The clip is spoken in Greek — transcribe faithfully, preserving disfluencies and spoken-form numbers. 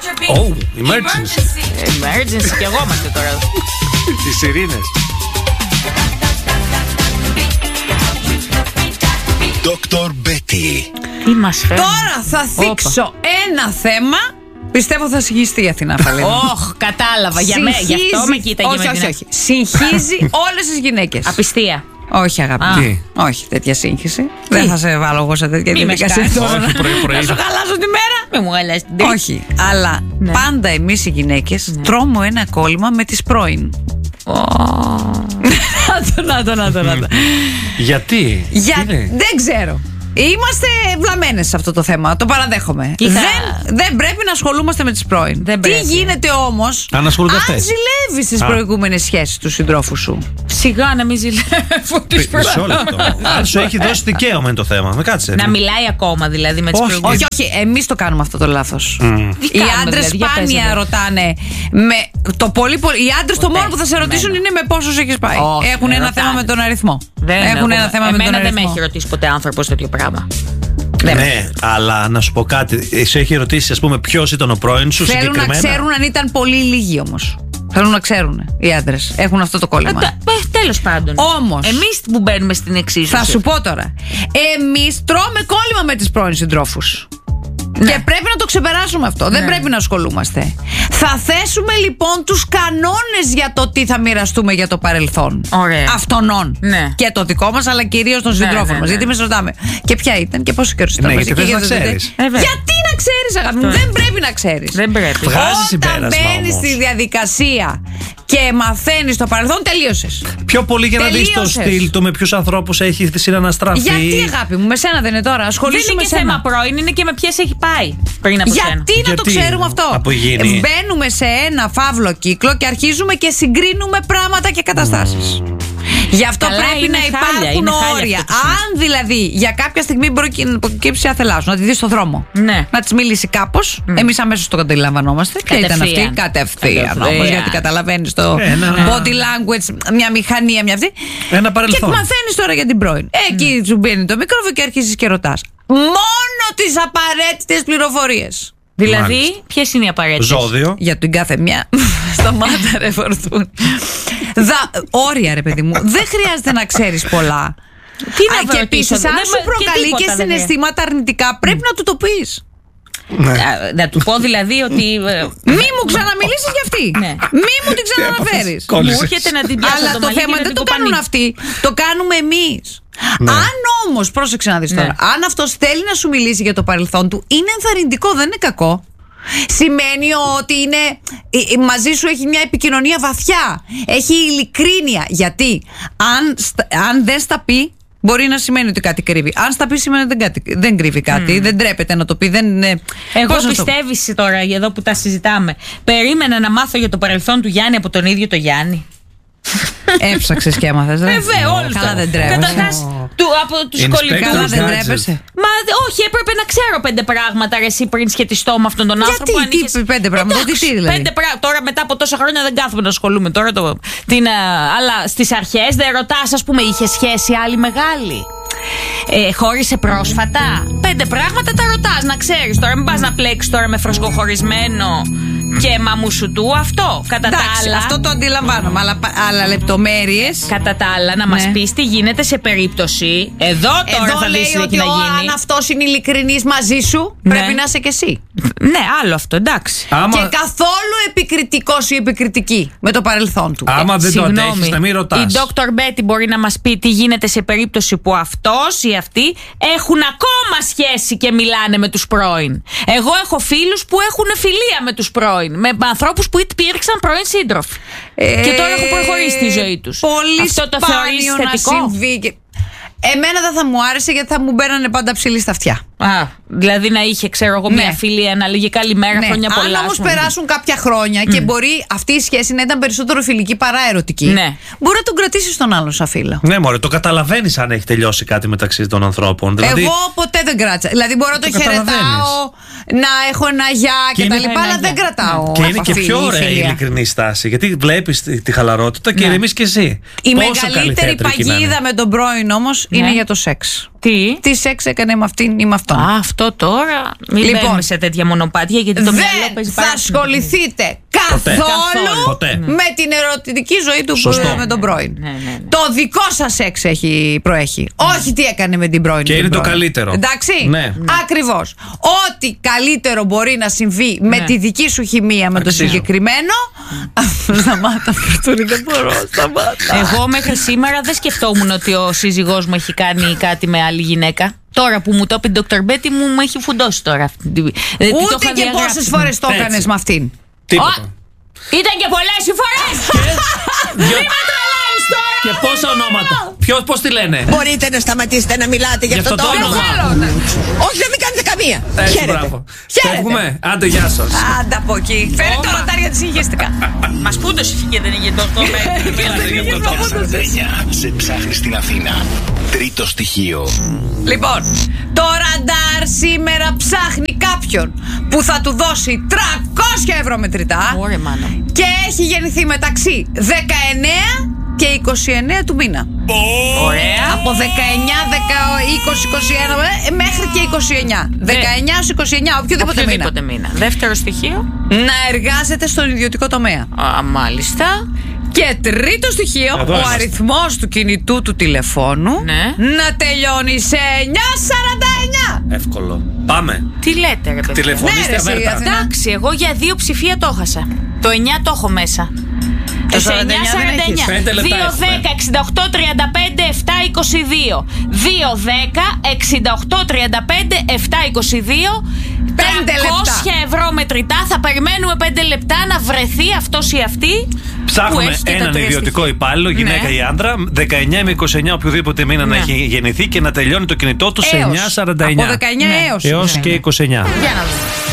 Oh, emergency. Emergency, κι εγώ είμαστε τώρα. Τις σιρήνες. Δόκτωρ Μπέτι. Τι μας φέρνει. Τώρα θα θίξω ένα θέμα. Πιστεύω θα συγχυστεί η Αθηνά Φαλένη. Όχ, κατάλαβα. Για μέ, γι' αυτό με κοίταγε. Όχι, με όχι, την... όχι. Συγχύζει όλες τις γυναίκες. Απιστία. Όχι, αγάπη. Τι? Όχι, τέτοια σύγχυση. Δεν θα σε βάλω εγώ σε τέτοια Μη με διαδικασία σκάσεις. τώρα. Όχι, πρωί-πρωί. Να σου χαλάσω τη μέρα. Μην μου έλας την τρίτη. Όχι, αλλά Ναι. πάντα εμείς οι γυναίκες τρώμε ένα κόλλημα με τις πρώην. Να το, να το, να το, να το. Γιατί? Για... Τι είναι? Δεν ξέρω. Είμαστε βλαμμένες σε αυτό το θέμα. Το παραδέχομαι. Είχα- Δεν, δεν πρέπει να ασχολούμαστε με τις πρώην. Δεν Τι πρέπει. γίνεται όμως Αν ασχολούνται αν αυτές. ζηλεύεις τις Α. προηγούμενες σχέσεις του συντρόφου σου? Σιγά να μην ζηλεύω τις Μισό πρώτες. λεπτό. Αν σου έχει δώσει δικαίωμα είναι το θέμα. Με κάτσε. Να μιλάει ακόμα δηλαδή με τις Όχι. προηγούμενες. Όχι, όχι, εμείς το κάνουμε αυτό το λάθος. Τι Οι κάνουμε, άντρες δηλαδή, για σπάνια πες, ρωτάνε. Με το πολύ, πολύ, οι άντρες το Ποτέ. μόνο που θα σε ρωτήσουν Εμένα. είναι με πόσους έχεις πάει. Όχι, Έχουν δεν ένα ρωτάνε. θέμα με τον αριθμό. Δεν Έχουν έχουμε. ένα θέμα με Εμένα τον δεν με αριθμό. έχει ρωτήσει ποτέ άνθρωπος τέτοιο πράγμα. Δεν με- Ναι, αλλά να σου πω κάτι. Σε έχει ρωτήσει, ας πούμε, ποιος ήταν ο πρώην σου Θέλουν να συγκεκριμένα? ξέρουν αν ήταν πολύ λίγοι όμως. Θέλουν να ξέρουν οι άντρες. Έχουν αυτό το κόλλημα. Ε, ε, τέλος πάντων. Όμως. Εμείς που μπαίνουμε στην εξίσωση. Θα σου πω τώρα. Εμείς τρώμε κόλλημα με τις πρώην συντρόφους. Ναι. Και πρέπει να το ξεπεράσουμε αυτό. Δεν Ναι. πρέπει να ασχολούμαστε. Θα θέσουμε λοιπόν τους κανόνες για το τι θα μοιραστούμε για το παρελθόν. Ωραία. Αυτονών. Ναι. Και το δικό μας, αλλά κυρίως των Ναι, συντρόφων ναι, μας. ναι. Γιατί εμείς ρωτάμε. Και ποια ήταν και πόσο καιρό ήταν Ναι, μαζί. γιατί και θες να γιατί- ξέρεις. Ε, βέβαια. Γιατί να ξέρεις, αγάπη μου, Αυτό. δεν πρέπει να ξέρεις. Δεν πρέπει. Βγάζει Όταν συμπέρασμα μπαίνεις όμως. στη διαδικασία και μαθαίνεις το παρελθόν, τελείωσες. Πιο πολύ για να δεις το Τελείωσες. στυλ του, με ποιους ανθρώπους έχει συναναστραφεί. Γιατί, αγάπη μου, με σένα δεν είναι τώρα. Δεν Ασχολήσου είναι με και σένα. θέμα πρώην, είναι και με ποιες έχει πάει πριν από σένα. Γιατί να το Γιατί, ξέρουμε αυτό? από γίνει. Ε, Μπαίνουμε σε ένα φαύλο κύκλο και αρχίζουμε και συγκρίνουμε πράγματα και καταστάσεις. Γι' αυτό Καλά, πρέπει είναι να χάλια, υπάρχουν είναι χάλια όρια. αυτό το σύστημα. Αν δηλαδή για κάποια στιγμή μπορεί να προκύψει άθελά σου, να τη δει στον δρόμο, Ναι. να τη μιλήσει κάπως, εμείς αμέσως το αντιλαμβανόμαστε. Ποια ήταν αυτή? Κατευθείαν. Κατευθείαν Κατευθείαν. όμως, γιατί καταλαβαίνει το Ένα- body language, μια μηχανία, μια αυτή. Ένα παρελθόν. Και μαθαίνει τώρα για την πρώην. Εκεί σου μπαίνει το μικρόφωνο και αρχίζει και ρωτά. Μόνο τις απαραίτητες πληροφορίες. Δηλαδή, Μάλιστα. ποιες είναι οι απαραίτητες? Ζώδιο. Για την κάθε μια. Σταμάτα ρε φορτούν. Δα... Όρια ρε παιδί μου. Δεν χρειάζεται να ξέρεις πολλά. Τι να Α, και ρωτήσω, επίσης δεν αν με- σου προκαλεί τίποτα και δεν είναι. συναισθήματα αρνητικά, πρέπει να του το πεις. Α, Να του πω δηλαδή ότι. ε, Μη μου ξαναμιλήσεις για αυτή. Ναι. Μη μου την ξαναναφέρεις. Μου Κόλλησες. έρχεται να την πιάσω Αλλά το το μαλλί θέμα και να δεν την το κάνουν κοπανίσω. αυτοί. Το κάνουμε εμείς. Ναι. Αν όμως, πρόσεξε να δεις Ναι. τώρα, αν αυτός θέλει να σου μιλήσει για το παρελθόν του, είναι ενθαρρυντικό, δεν είναι κακό. Σημαίνει ότι είναι, ε, ε, μαζί σου έχει μια επικοινωνία βαθιά. Έχει ειλικρίνεια. Γιατί αν, στα- αν δεν στα πει, μπορεί να σημαίνει ότι κάτι κρύβει. Αν στα πει, σημαίνει ότι δεν, κάτι, δεν κρύβει κάτι. Δεν τρέπεται να το πει. Δεν, είναι- Εγώ πώς να το- πιστεύεις τώρα, εδώ που τα συζητάμε, περίμενα να μάθω για το παρελθόν του Γιάννη από τον ίδιο το Γιάννη. Έψαξες και έμαθες, ρε. Βέβαια, όλους Καλά, τα- δεν τρέπεσαι. Καταρχάς, του, από τους Inspector κολλητούς. Καλά, δεν Gadget. τρέπεσαι. Μα δε- όχι, έπρεπε να ξέρω πέντε πράγματα ρε, εσύ πριν σχετιστώ με αυτόν τον Γιατί, άνθρωπο. αν τι είχες- πέντε πράγματα, Εντάξει, τι δηλαδή? Πέντε πράγματα. Τώρα μετά από τόσα χρόνια δεν κάθομαι να ασχολούμαι. Τώρα το, την, α, αλλά στις αρχές δεν ρωτάς, ας πούμε, είχε σχέση άλλη μεγάλη. Ε, χώρισε πρόσφατα. Πέντε πράγματα τα ρωτάς, να ξέρεις. Τώρα μην πας να πλέξεις τώρα με φρεσκοχωρισμένο και μαμούσου του. Αυτό. Κατά τα Εντάξει, άλλα. αυτό το αντιλαμβάνομαι, αλλά, αλλά λεπτομέρειες. Κατά τα άλλα, να Ναι. μας πεις τι γίνεται σε περίπτωση. Εδώ τώρα Εδώ θα λέει δεις τι ότι έχει να ο, αν γίνει. αυτός είναι ειλικρινής μαζί σου, Ναι. πρέπει να είσαι και εσύ. Ναι, άλλο αυτό, εντάξει. Άμα, Και καθόλου επικριτικός ή επικριτική με το παρελθόν του. άμα δεν το Συγγνώμη, αντέχεις, να μην ρωτάς. Η ντόκτωρ Μπέτι μπορεί να μας πει τι γίνεται σε περίπτωση που αυτός ή αυτή έχουν ακόμα σχέση και μιλάνε με τους πρώην. Εγώ έχω φίλους που έχουν φιλία με τους πρώην. Με ανθρώπους που υπήρξαν πρώην σύντροφοι. Ε, και τώρα έχουν προχωρήσει τη ζωή τους. Πολύ Αυτό το θεωρείς σπάνιο να θετικό? συμβεί. και- Εμένα δεν θα μου άρεσε γιατί θα μου μπαίνανε πάντα ψηλή στα αυτιά. Α, δηλαδή να είχε, ξέρω εγώ, Ναι. μια φιλία, να λέγει καλημέρα, Ναι. χρόνια Αν πολλά. όμως ας πούμε. περάσουν κάποια χρόνια και μπορεί αυτή η σχέση να ήταν περισσότερο φιλική παρά ερωτική, Ναι. μπορεί να τον κρατήσει τον άλλον σαν φίλο. Ναι, μωρέ, το καταλαβαίνεις αν έχει τελειώσει κάτι μεταξύ των ανθρώπων. Δηλαδή, Εγώ ποτέ δεν κράτησα. Δηλαδή μπορώ να το, Το χαιρετάω, καταλαβαίνεις. να έχω ένα γεια Και και τα είναι- λοιπά, αλλά ένα δεν γεια. κρατάω. και είναι και επαφή πιο ή ωραία η φιλία. ειλικρινή στάση. Γιατί βλέπεις τη, τη χαλαρότητα και Ναι. ηρεμείς και εσύ. Η Πόσο καλή μεγαλύτερη θέατρική να είναι. παγίδα με τον πρώην όμως Ναι. είναι για το σεξ. Τι? Τι σεξ έκανε με αυτήν ή με αυτόν. Α, αυτό τώρα. Μην Λοιπόν, μπαίνουμε σε τέτοια μονοπάτια, γιατί το μυαλό Δεν παίζει θα πάρα πολύ. ασχοληθείτε καθόλου Καθόλου. Ποτέ. με την ερωτική ζωή του Σωστό. με τον πρώην. Ναι, ναι, ναι. Το δικό σας σεξ έχει προέχει. Όχι τι έκανε με την πρώην. Και την είναι το πρώην. καλύτερο. Εντάξει. Ναι. Ακριβώς. Ό,τι καλύτερο μπορεί να συμβεί με Ναι. τη δική σου χημεία με το Αξίζω. συγκεκριμένο. Σταμάτα, Φουρτούνη, δεν μπορώ. Σταμάτα. Εγώ μέχρι σήμερα δεν σκεφτόμουν ότι ο σύζυγός μου έχει κάνει κάτι με άλλη γυναίκα. Τώρα που μου το είπε η ντόκτορ Μπέτη μου, μου έχει φουντώσει τώρα αυτή την. Ούτε και πόσες φορές το Έτσι. έκανες με αυτήν. Τίποτα. Ήταν και πολλές οι φορές! Δυο- Μη με τρελαίνεις τώρα! Και πόσα ονόματα. Ποιος, πώς τη λένε. Μπορείτε να σταματήσετε να μιλάτε για Γι' αυτό αυτό το το όνομα. όνομα. Όχι, να μην κάνετε καμία. Έτσι, Χαίρετε. μπράβο. Χαίρετε. Φεύγουμε. Άντε, γεια σας. Άντε από εκεί. Φέρε το ματάρια της υγείστηκα. Μας πούντος είχε δεν είχε το σαράντα εννιά σε ψάχνει στην Αθήνα. Τρίτο στοιχείο. Λοιπόν, το ραντάρ σήμερα ψάχνει κάποιον που θα του δώσει τριακόσια ευρώ μετρητά. Ωραία, μάνα. Και έχει γεννηθεί μεταξύ δεκαεννέα και είκοσι εννέα του μήνα. Ωραία. Από δεκαεννέα, δέκα, είκοσι, είκοσι ένα ε, μέχρι και είκοσι εννέα. δεκαεννέα έως είκοσι εννέα, οποιοδήποτε μήνα. Οποιοδήποτε μήνα. Δεύτερο στοιχείο. Να εργάζεται στον ιδιωτικό τομέα. Α, μάλιστα. Και τρίτο στοιχείο, Εδώ ο είμαστε. αριθμός του κινητού του τηλεφώνου Ναι. να τελειώνει σε εννιά σαράντα εννιά. Εύκολο. Πάμε. Τι λέτε, ρε παιδί. Ναι, Τηλεφωνήστε ρε, εσύ, αβέρτα. Αθηνά. Εντάξει, εγώ για δύο ψηφία το έχασα. Το εννιά το έχω μέσα. Το Σε σαράντα εννιά δεν έχεις. Πέντε λεπτά δύο, έχουμε. δέκα, εξήντα οκτώ, τριάντα πέντε, επτά, είκοσι δύο. δύο, δέκα, εξήντα οκτώ, τριάντα πέντε, επτά, είκοσι δύο. Πέντε τριακόσια ευρώ μετρητά. Θα περιμένουμε πέντε λεπτά να βρεθεί αυτός ή αυτή. που Ψάχνουμε έχει και τα έναν τρία ιδιωτικό στοιχεία. υπάλληλο, γυναίκα Ναι. ή άντρα, δεκαεννέα με είκοσι εννέα οποιοδήποτε μήνα να Ναι. έχει γεννηθεί και να τελειώνει το κινητό του σε Έως. εννιά σαράντα εννέα. Από δεκαεννέα Ναι. έως. Έως Ναι. και είκοσι εννέα. Για να δούμε.